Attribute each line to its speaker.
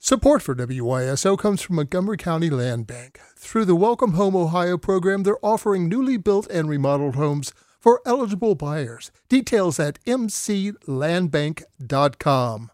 Speaker 1: Support for WYSO comes from Montgomery County Land Bank. Through the Welcome Home Ohio program, they're offering newly built and remodeled homes for eligible buyers. Details at mclandbank.com.